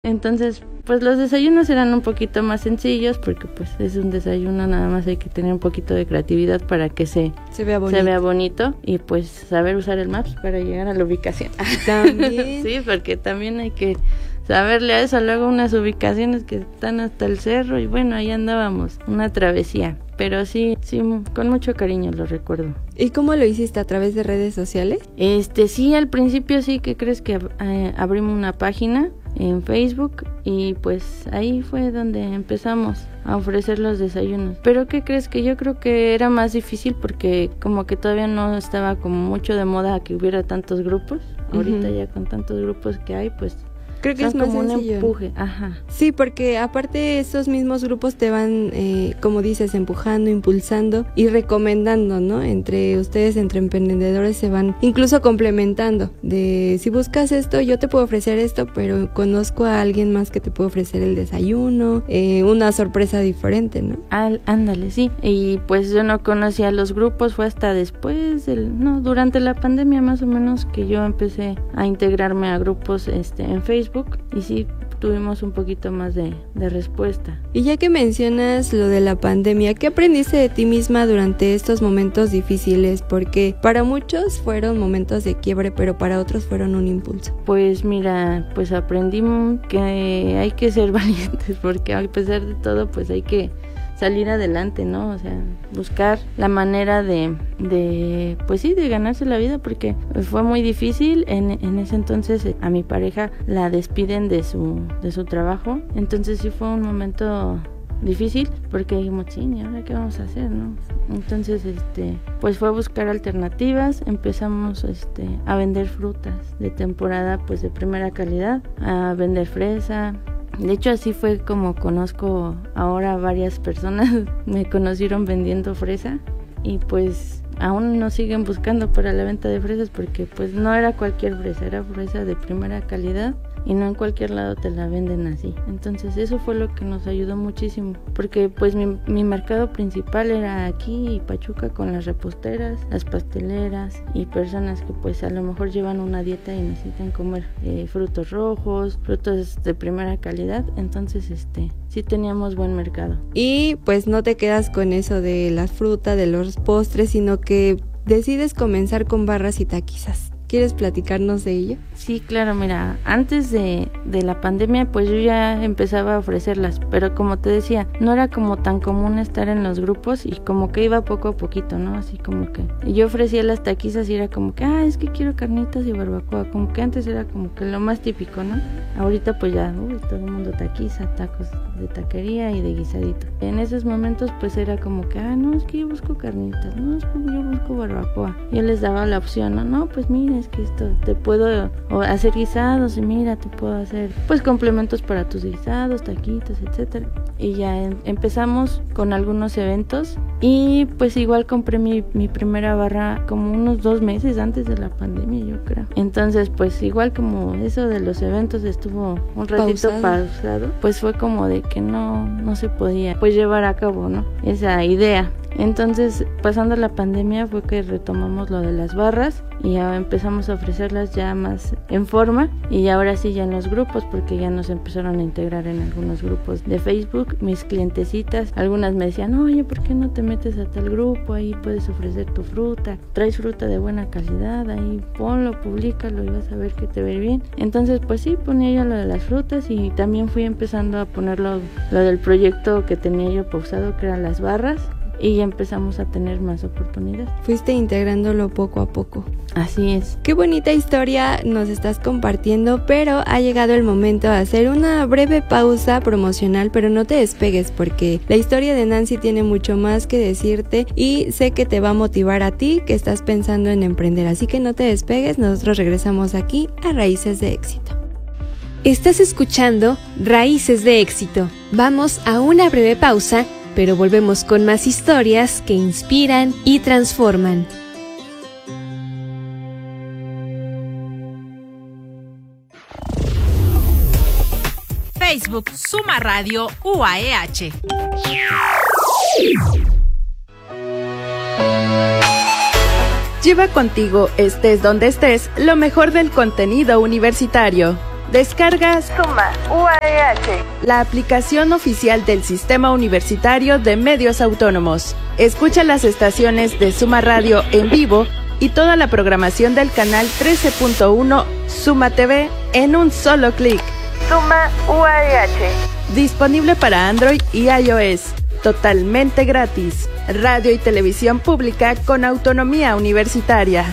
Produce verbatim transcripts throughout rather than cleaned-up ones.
Entonces, pues los desayunos eran un poquito más sencillos porque pues es un desayuno, nada más hay que tener un poquito de creatividad para que se, se, vea, bonito. se vea bonito y pues saber usar el Maps para llegar a la ubicación. También. Sí, porque también hay que saberle a eso, luego unas ubicaciones que están hasta el cerro y bueno, ahí andábamos, una travesía. Pero sí, sí, con mucho cariño lo recuerdo. ¿Y cómo lo hiciste? ¿A través de redes sociales? Este, sí, al principio sí, que crees que eh, abrimos una página en Facebook y pues ahí fue donde empezamos a ofrecer los desayunos. Pero ¿qué crees? Que yo creo que era más difícil porque como que todavía no estaba como mucho de moda que hubiera tantos grupos. Ahorita uh-huh. ya con tantos grupos que hay, pues creo que es más como sencillo. Un empuje, ajá. Sí, porque aparte esos mismos grupos te van, eh, como dices, empujando, impulsando y recomendando, ¿no? Entre ustedes, entre emprendedores se van incluso complementando. De si buscas esto, yo te puedo ofrecer esto, pero conozco a alguien más que te puede ofrecer el desayuno, eh, una sorpresa diferente, ¿no? Al, ándale, sí. Y pues yo no conocía los grupos, fue hasta después, del, no, durante la pandemia más o menos que yo empecé a integrarme a grupos este, en Facebook. Y sí, tuvimos un poquito más de, de respuesta. Y ya que mencionas lo de la pandemia, ¿qué aprendiste de ti misma durante estos momentos difíciles? Porque para muchos fueron momentos de quiebre, pero para otros fueron un impulso. Pues mira, pues aprendí que hay que ser valientes, porque a pesar de todo, pues hay que salir adelante, ¿no? O sea, buscar la manera de, de pues sí, de ganarse la vida, porque fue muy difícil. En, en ese entonces a mi pareja la despiden de su, de su trabajo, entonces sí fue un momento difícil, porque dijimos, sí, ¿y ahora qué vamos a hacer, no? Entonces, este, pues fue a buscar alternativas, empezamos, este, a vender frutas de temporada, pues de primera calidad, a vender fresa. De hecho, así fue como conozco ahora a varias personas. Me conocieron vendiendo fresa y pues aún nos siguen buscando para la venta de fresas porque pues no era cualquier fresa, era fresa de primera calidad y no en cualquier lado te la venden así. Entonces eso fue lo que nos ayudó muchísimo, porque pues mi, mi mercado principal era aquí y Pachuca, con las reposteras, las pasteleras y personas que pues a lo mejor llevan una dieta y necesitan comer eh, frutos rojos, frutos de primera calidad. Entonces este sí teníamos buen mercado. Y pues no te quedas con eso de la fruta, de los postres, sino que decides comenzar con barras y taquizas. ¿Quieres platicarnos de ello? Sí, claro, mira, antes de, de la pandemia pues yo ya empezaba a ofrecerlas, pero como te decía, no era como tan común estar en los grupos y como que iba poco a poquito, ¿no? Así como que yo ofrecía las taquizas y era como que, ah, es que quiero carnitas y barbacoa, como que antes era como que lo más típico, ¿no? Ahorita pues ya, uy, todo el mundo taquiza, tacos de taquería y de guisadito. En esos momentos pues era como que, ah, no, es que yo busco carnitas, no, es que yo busco barbacoa. Yo les daba la opción, no, no, pues mira, es que esto te puedo hacer guisados y mira, te puedo hacer pues complementos para tus guisados, taquitos, etcétera. Y ya em- empezamos con algunos eventos y pues igual compré mi, mi primera barra como unos dos meses antes de la pandemia, yo creo. Entonces pues igual como eso de los eventos estuvo un ratito pausado, pausado pues fue como de que no, no se podía pues llevar a cabo, ¿no? Esa idea. Entonces, pasando la pandemia fue que retomamos lo de las barras y ya empezamos a ofrecerlas ya más en forma y ahora sí ya en los grupos, porque ya nos empezaron a integrar en algunos grupos de Facebook. Mis clientecitas, algunas me decían, oye, ¿por qué no te metes a tal grupo? Ahí puedes ofrecer tu fruta, traes fruta de buena calidad, ahí ponlo, públicalo y vas a ver que te va a ir bien. Entonces, pues sí, ponía yo lo de las frutas y también fui empezando a ponerlo, lo del proyecto que tenía yo pausado, que eran las barras. Y ya empezamos a tener más oportunidades. Fuiste integrándolo poco a poco. Así es. Qué bonita historia nos estás compartiendo, pero ha llegado el momento de hacer una breve pausa promocional, pero no te despegues porque la historia de Nancy tiene mucho más que decirte y sé que te va a motivar a ti que estás pensando en emprender, así que no te despegues, nosotros regresamos aquí a Raíces de Éxito. Estás escuchando Raíces de Éxito. Vamos a una breve pausa, pero volvemos con más historias que inspiran y transforman. Facebook Suma Radio U A E H. Lleva contigo, estés donde estés, lo mejor del contenido universitario. Descargas Suma U A E H, la aplicación oficial del Sistema Universitario de Medios Autónomos. Escucha las estaciones de Suma Radio en vivo y toda la programación del canal trece punto uno Suma T V en un solo clic. Suma U A E H. Disponible para Android y iOS. Totalmente gratis. Radio y televisión pública con autonomía universitaria.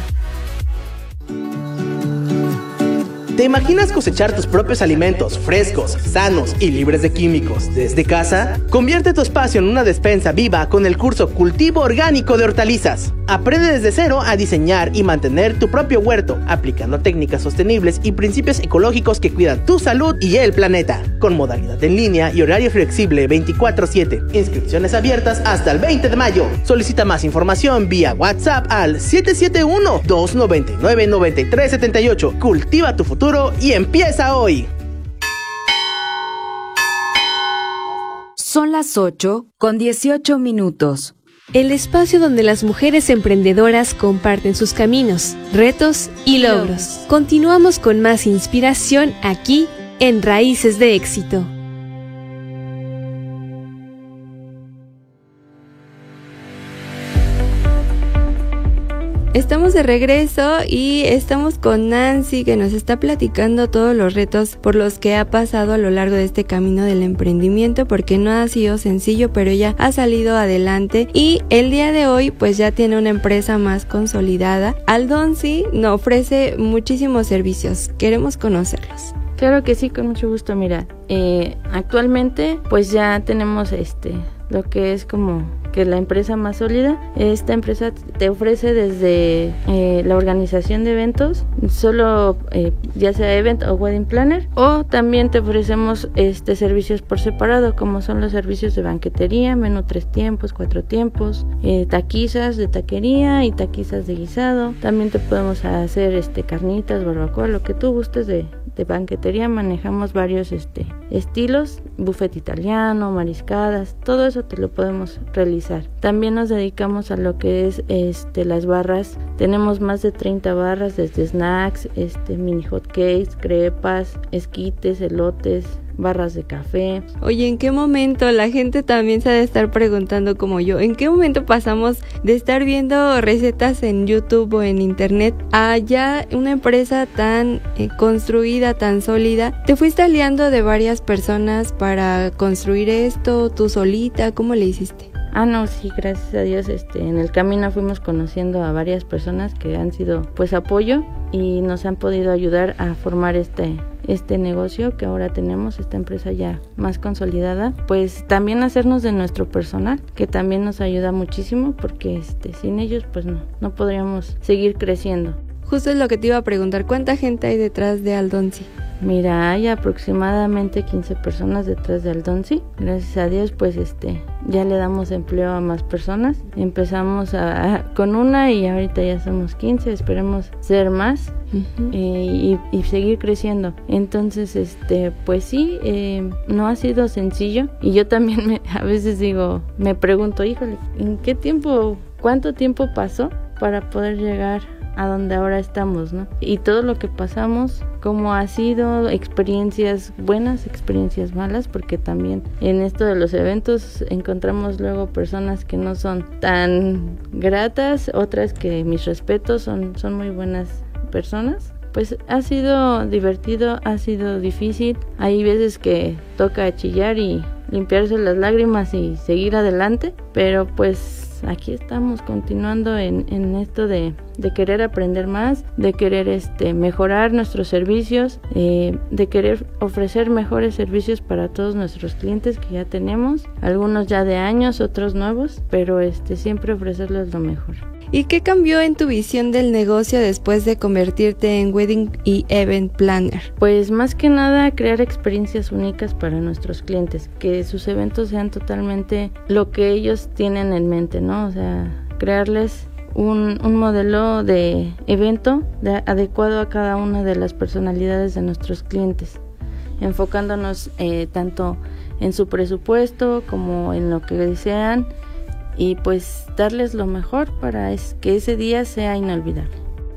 ¿Te imaginas cosechar tus propios alimentos frescos, sanos y libres de químicos desde casa? Convierte tu espacio en una despensa viva con el curso Cultivo Orgánico de Hortalizas. Aprende desde cero a diseñar y mantener tu propio huerto, aplicando técnicas sostenibles y principios ecológicos que cuidan tu salud y el planeta. Con modalidad en línea y horario flexible veinticuatro siete. Inscripciones abiertas hasta el veinte de mayo. Solicita más información vía WhatsApp al siete siete uno, dos nueve nueve, nueve tres siete ocho. Cultiva tu futuro y empieza hoy. Son las ocho con dieciocho minutos. El espacio donde las mujeres emprendedoras comparten sus caminos, retos y logros. Continuamos con más inspiración aquí en Raíces de Éxito. Estamos de regreso y estamos con Nancy, que nos está platicando todos los retos por los que ha pasado a lo largo de este camino del emprendimiento, porque no ha sido sencillo, pero ella ha salido adelante y el día de hoy pues ya tiene una empresa más consolidada. Aldonzi nos ofrece muchísimos servicios, queremos conocerlos. Claro que sí, con mucho gusto. Mira, eh, actualmente pues ya tenemos este lo que es como que la empresa más sólida. Esta empresa te ofrece desde eh, la organización de eventos, solo eh, ya sea event o wedding planner, o también te ofrecemos este servicios por separado, como son los servicios de banquetería, menú tres tiempos, cuatro tiempos, eh, taquizas de taquería y taquizas de guisado. También te podemos hacer este carnitas, barbacoa, lo que tú gustes de de banquetería. Manejamos varios este estilos, buffet italiano, mariscadas, todo eso te lo podemos realizar. También nos dedicamos a lo que es este las barras. Tenemos más de treinta barras, desde snacks, este mini hot cakes, crepas, esquites, elotes, barras de café. Oye, ¿en qué momento la gente también se ha de estar preguntando como yo? ¿En qué momento pasamos de estar viendo recetas en YouTube o en internet a ya una empresa tan eh, construida, tan sólida? ¿Te fuiste aliando de varias personas para construir esto, tú solita? ¿Cómo le hiciste? Ah, no, sí, gracias a Dios, este, en el camino fuimos conociendo a varias personas que han sido, pues, apoyo y nos han podido ayudar a formar este, este negocio que ahora tenemos, esta empresa ya más consolidada. Pues también hacernos de nuestro personal, que también nos ayuda muchísimo, porque, este, sin ellos, pues, no, no podríamos seguir creciendo. Justo es lo que te iba a preguntar, ¿cuánta gente hay detrás de Aldonzi? Mira, hay aproximadamente quince personas detrás de Aldonzi. Gracias a Dios, pues este ya le damos empleo a más personas. Empezamos a, a, con una y ahorita ya somos quince. Esperemos ser más uh-huh. eh, y, y seguir creciendo. Entonces, este, pues sí, eh, no ha sido sencillo. Y yo también me, a veces digo, me pregunto, híjole, ¿en qué tiempo, cuánto tiempo pasó para poder llegar a donde ahora estamos, ¿no? Y todo lo que pasamos, cómo ha sido, experiencias buenas, experiencias malas, porque también en esto de los eventos encontramos luego personas que no son tan gratas, otras que, mis respetos, son, son muy buenas personas. Pues ha sido divertido, ha sido difícil. Hay veces que toca chillar y limpiarse las lágrimas y seguir adelante, pero pues aquí estamos continuando en, en esto de, de querer aprender más, de querer este mejorar nuestros servicios, eh, de querer ofrecer mejores servicios para todos nuestros clientes que ya tenemos, algunos ya de años, otros nuevos, pero este siempre ofrecerles lo mejor. ¿Y qué cambió en tu visión del negocio después de convertirte en Wedding y Event Planner? Pues más que nada crear experiencias únicas para nuestros clientes, que sus eventos sean totalmente lo que ellos tienen en mente, ¿no? O sea, crearles un, un modelo de evento de, adecuado a cada una de las personalidades de nuestros clientes, enfocándonos eh, tanto en su presupuesto como en lo que desean, y pues darles lo mejor para es, que ese día sea inolvidable.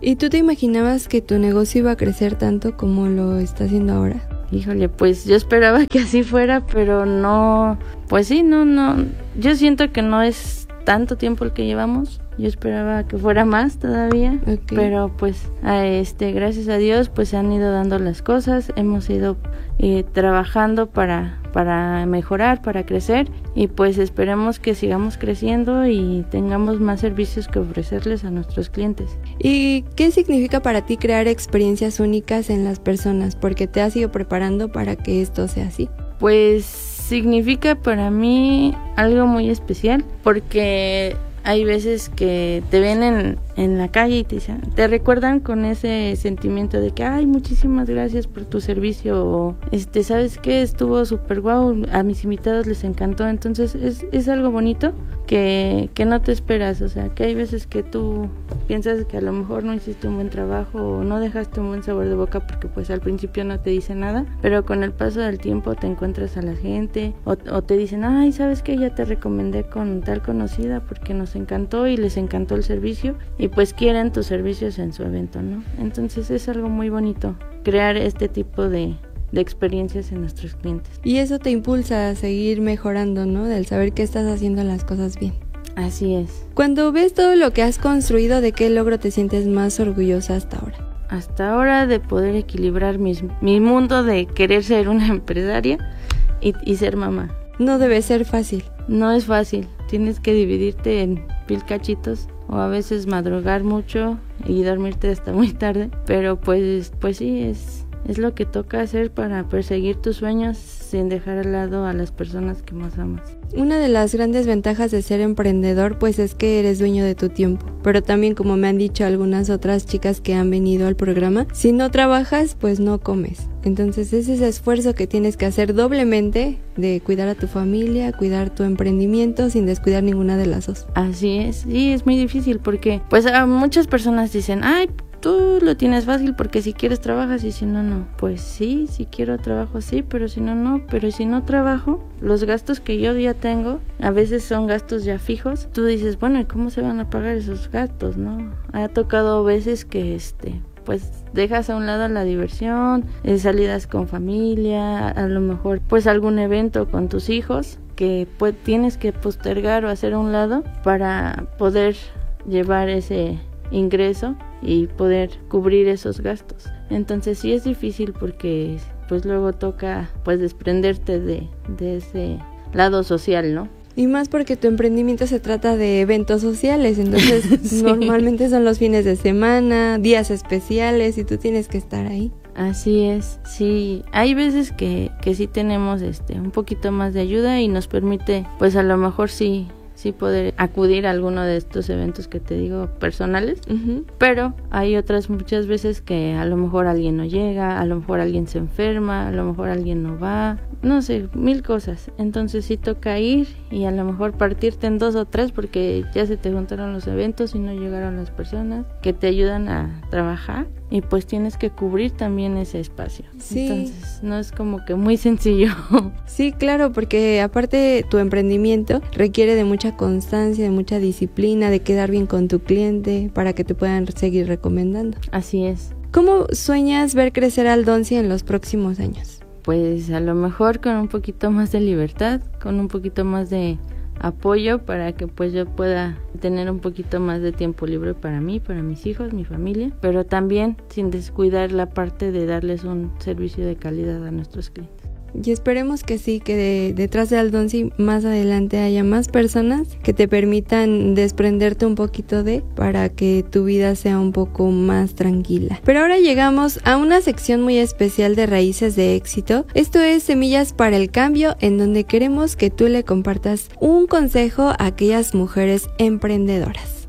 ¿Y tú te imaginabas que tu negocio iba a crecer tanto como lo está haciendo ahora? Híjole, pues yo esperaba que así fuera, pero no, pues sí, no, no, yo siento que no es tanto tiempo el que llevamos. Yo esperaba que fuera más todavía, okay. Pero pues a este, gracias a Dios pues se han ido dando las cosas, hemos ido eh, trabajando para, para mejorar, para crecer y pues esperemos que sigamos creciendo y tengamos más servicios que ofrecerles a nuestros clientes. ¿Y qué significa para ti crear experiencias únicas en las personas? Porque te has ido preparando para que esto sea así. Pues significa para mí algo muy especial porque hay veces que te ven en, en la calle y te dicen, te recuerdan con ese sentimiento de que, ay, muchísimas gracias por tu servicio, o este, ¿sabes qué? Estuvo súper guau, a mis invitados les encantó. Entonces es, es algo bonito que, que no te esperas, o sea, que hay veces que tú piensas que a lo mejor no hiciste un buen trabajo o no dejaste un buen sabor de boca porque pues al principio no te dicen nada, pero con el paso del tiempo te encuentras a la gente o, o te dicen, ay, ¿sabes qué? Ya te recomendé con tal conocida porque nos encantó y les encantó el servicio y pues quieren tus servicios en su evento, ¿no? Entonces es algo muy bonito crear este tipo de, de experiencias en nuestros clientes. Y eso te impulsa a seguir mejorando, ¿no? Del saber que estás haciendo las cosas bien. Así es. Cuando ves todo lo que has construido, ¿de qué logro te sientes más orgullosa hasta ahora? Hasta ahora de poder equilibrar mis, mi mundo de querer ser una empresaria y, y ser mamá. No debe ser fácil. No es fácil, tienes que dividirte en mil cachitos o a veces madrugar mucho y dormirte hasta muy tarde, pero pues, pues sí, es, es lo que toca hacer para perseguir tus sueños sin dejar al lado a las personas que más amas. Una de las grandes ventajas de ser emprendedor pues es que eres dueño de tu tiempo, pero también, como me han dicho algunas otras chicas que han venido al programa, si no trabajas pues no comes. Entonces es ese esfuerzo que tienes que hacer doblemente de cuidar a tu familia, cuidar tu emprendimiento sin descuidar ninguna de las dos. Así es, sí, es muy difícil porque pues a muchas personas dicen, ay, tú lo tienes fácil porque si quieres trabajas y si no, no. Pues sí, si quiero trabajo sí, pero si no, no. Pero si no trabajo, los gastos que yo ya tengo, a veces son gastos ya fijos. Tú dices, bueno, ¿y cómo se van a pagar esos gastos, no? Ha tocado veces que este... pues dejas a un lado la diversión, eh, salidas con familia, a lo mejor pues algún evento con tus hijos que pues tienes que postergar o hacer a un lado para poder llevar ese ingreso y poder cubrir esos gastos. Entonces sí es difícil porque pues luego toca pues desprenderte de, de ese lado social, ¿no? Y más porque tu emprendimiento se trata de eventos sociales, entonces sí. Normalmente son los fines de semana, días especiales y tú tienes que estar ahí. Así es, sí, hay veces que, que sí tenemos este un poquito más de ayuda y nos permite pues a lo mejor sí sí poder acudir a alguno de estos eventos que te digo personales, uh-huh. Pero hay otras muchas veces que a lo mejor alguien no llega, a lo mejor alguien se enferma, a lo mejor alguien no va, no sé, mil cosas. Entonces sí toca ir y a lo mejor partirte en dos o tres porque ya se te juntaron los eventos y no llegaron las personas que te ayudan a trabajar. Y pues tienes que cubrir también ese espacio. Sí. Entonces no es como que muy sencillo. Sí, claro, porque aparte tu emprendimiento requiere de mucha constancia, de mucha disciplina, de quedar bien con tu cliente para que te puedan seguir recomendando. Así es. ¿Cómo sueñas ver crecer al Donsi en los próximos años? Pues a lo mejor con un poquito más de libertad, con un poquito más de apoyo para que pues yo pueda tener un poquito más de tiempo libre para mí, para mis hijos, mi familia, pero también sin descuidar la parte de darles un servicio de calidad a nuestros clientes. Y esperemos que sí, que de, detrás de Aldonsi más adelante haya más personas que te permitan desprenderte un poquito de, para que tu vida sea un poco más tranquila. Pero ahora llegamos a una sección muy especial de Raíces de Éxito. Esto es Semillas para el Cambio, en donde queremos que tú le compartas un consejo a aquellas mujeres emprendedoras.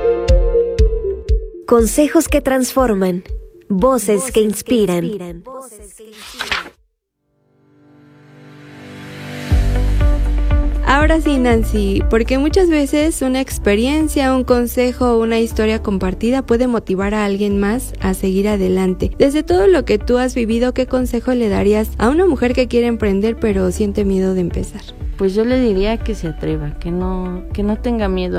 Consejos que transforman, voces, voces que inspiran. Que inspiran. Voces que inspiran. Ahora sí, Nancy, porque muchas veces una experiencia, un consejo, una historia compartida puede motivar a alguien más a seguir adelante. Desde todo lo que tú has vivido, ¿qué consejo le darías a una mujer que quiere emprender pero siente miedo de empezar? Pues yo le diría que se atreva, que no, que no tenga miedo,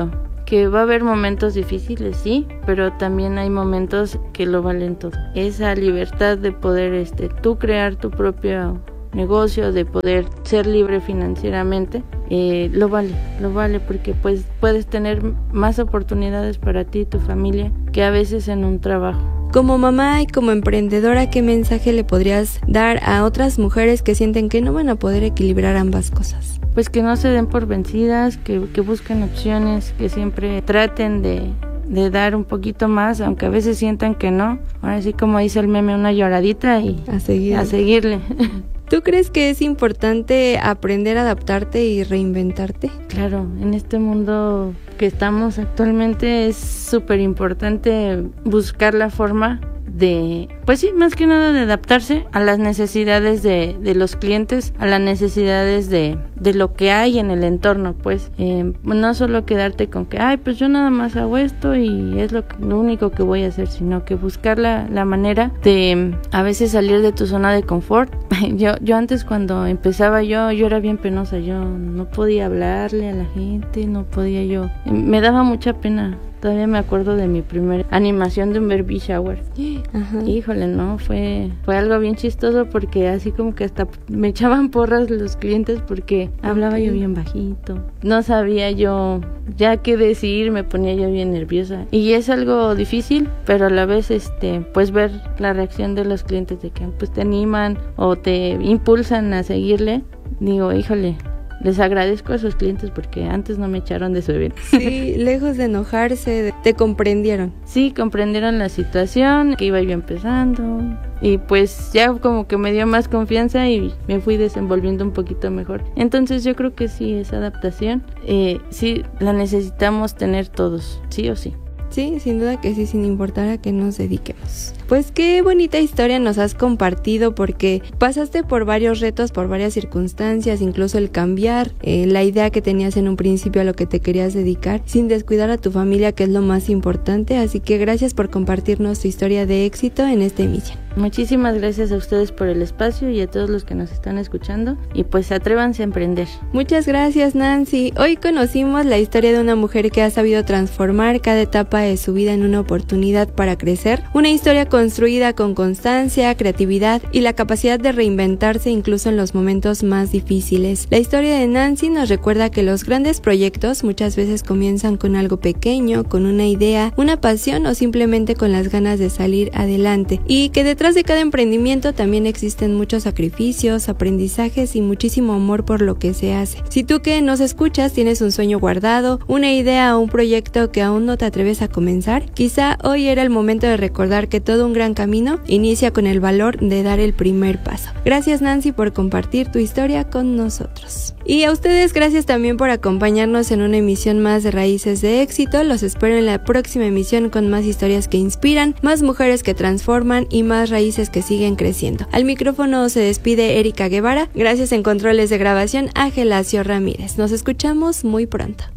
que va a haber momentos difíciles, sí, pero también hay momentos que lo valen todo. Esa libertad de poder este, tú crear tu propio negocio, de poder ser libre financieramente, eh, lo vale, lo vale porque pues puedes tener más oportunidades para ti y tu familia que a veces en un trabajo. Como mamá y como emprendedora, ¿qué mensaje le podrías dar a otras mujeres que sienten que no van a poder equilibrar ambas cosas? Pues que no se den por vencidas, que, que busquen opciones, que siempre traten de, de dar un poquito más, aunque a veces sientan que no. Ahora sí, como dice el meme, una lloradita y a seguirle. A seguirle. ¿Tú crees que es importante aprender a adaptarte y reinventarte? Claro, en este mundo que estamos actualmente es súper importante buscar la forma de, pues sí, más que nada de adaptarse a las necesidades de, de los clientes, a las necesidades de, de lo que hay en el entorno, pues eh, no solo quedarte con que, ay, pues yo nada más hago esto y es lo, que, lo único que voy a hacer, sino que buscar la, la manera de a veces salir de tu zona de confort. Yo, yo antes cuando empezaba yo, yo era bien penosa, yo no podía hablarle a la gente, no podía yo, me daba mucha pena. Todavía me acuerdo de mi primera animación de un baby shower. Ajá. Híjole, no, fue fue algo bien chistoso porque así como que hasta me echaban porras los clientes porque hablaba okay. yo bien bajito. No sabía yo ya qué decir, me ponía yo bien nerviosa. Y es algo difícil, pero a la vez este pues ver la reacción de los clientes de que pues te animan o te impulsan a seguirle. Digo, híjole, les agradezco a sus clientes porque antes no me echaron de su evento. Sí, lejos de enojarse, te comprendieron. Sí, comprendieron la situación, que iba yo empezando y pues ya como que me dio más confianza y me fui desenvolviendo un poquito mejor. Entonces yo creo que sí, esa adaptación, eh, sí la necesitamos tener todos, sí o sí. Sí, sin duda que sí, sin importar a qué nos dediquemos. Pues qué bonita historia nos has compartido porque pasaste por varios retos, por varias circunstancias, incluso el cambiar eh, la idea que tenías en un principio a lo que te querías dedicar, sin descuidar a tu familia, que es lo más importante. Así que gracias por compartirnos tu historia de éxito en esta emisión. Muchísimas gracias a ustedes por el espacio y a todos los que nos están escuchando y pues atrévanse a emprender. Muchas gracias, Nancy. Hoy conocimos la historia de una mujer que ha sabido transformar cada etapa de su vida en una oportunidad para crecer, una historia construida con constancia, creatividad y la capacidad de reinventarse incluso en los momentos más difíciles. La historia de Nancy nos recuerda que los grandes proyectos muchas veces comienzan con algo pequeño, con una idea, una pasión o simplemente con las ganas de salir adelante, y que detrás de cada emprendimiento también existen muchos sacrificios, aprendizajes y muchísimo amor por lo que se hace. Si tú que nos escuchas tienes un sueño guardado, una idea o un proyecto que aún no te atreves a comenzar, quizá hoy era el momento de recordar que todo un gran camino inicia con el valor de dar el primer paso. Gracias, Nancy, por compartir tu historia con nosotros. Y a ustedes, gracias también por acompañarnos en una emisión más de Raíces de Éxito. Los espero en la próxima emisión con más historias que inspiran, más mujeres que transforman y más raíces que siguen creciendo. Al micrófono se despide Erika Guevara. Gracias en controles de grabación a Gelacio Ramírez. Nos escuchamos muy pronto.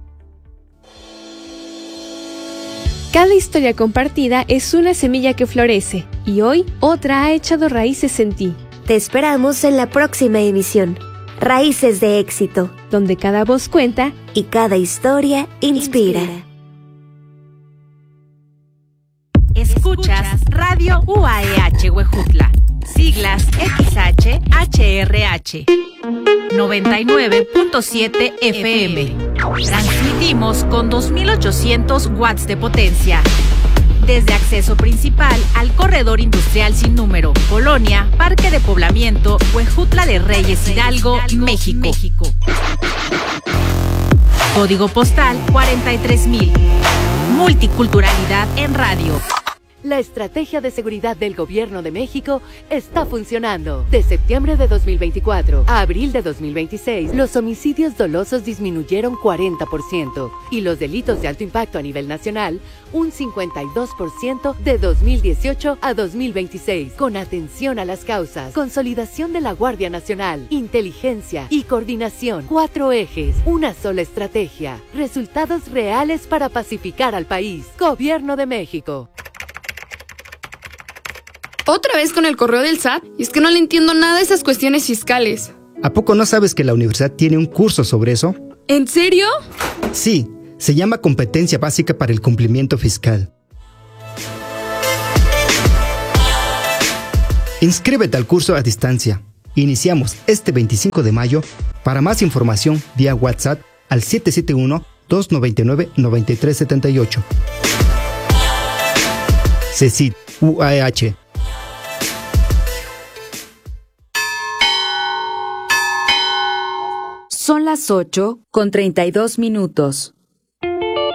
Cada historia compartida es una semilla que florece y hoy otra ha echado raíces en ti. Te esperamos en la próxima emisión. Raíces de Éxito, donde cada voz cuenta y cada historia inspira. inspira. Escuchas Radio U A E H Huejutla, siglas X H H R H, noventa y nueve punto siete F M. Transmitimos con dos mil ochocientos watts de potencia. Desde acceso principal al corredor industrial sin número, Colonia, Parque de Poblamiento, Huejutla de Reyes Hidalgo, México. México. Código postal cuarenta y tres mil. Multiculturalidad en radio. La estrategia de seguridad del Gobierno de México está funcionando. De septiembre de dos mil veinticuatro a abril de dos mil veintiséis, los homicidios dolosos disminuyeron cuarenta por ciento y los delitos de alto impacto a nivel nacional un cincuenta y dos por ciento de dos mil dieciocho a dos mil veintiséis. Con atención a las causas, consolidación de la Guardia Nacional, inteligencia y coordinación. Cuatro ejes, una sola estrategia. Resultados reales para pacificar al país. Gobierno de México. ¿Otra vez con el correo del S A T? Y es que no le entiendo nada a esas cuestiones fiscales. ¿A poco no sabes que la universidad tiene un curso sobre eso? ¿En serio? Sí, Se llama Competencia Básica para el Cumplimiento Fiscal. Inscríbete al curso a distancia. Iniciamos este veinticinco de mayo. Para más información, vía WhatsApp al siete siete uno, dos nueve nueve, nueve tres siete ocho. CECIT U A E H. Son las ocho con treinta y dos minutos.